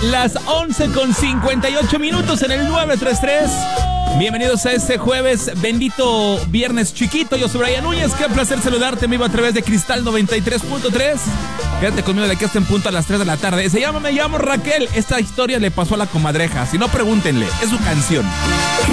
las 11:58 en el 933. Bienvenidos a este jueves, bendito viernes chiquito. Yo soy Brian Núñez, qué placer saludarte en vivo a través de Cristal 93.3. Quédate conmigo de aquí hasta en punto a las 3 de la tarde. Me llamo Raquel. Esta historia le pasó a la comadreja. Si no, pregúntenle, es su canción.